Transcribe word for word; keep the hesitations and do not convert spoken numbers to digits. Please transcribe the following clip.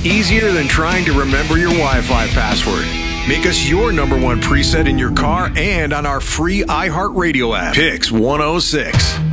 easier than trying to remember your Wi-Fi password. Make us your number one preset in your car and on our free iHeartRadio app. Pix one oh six.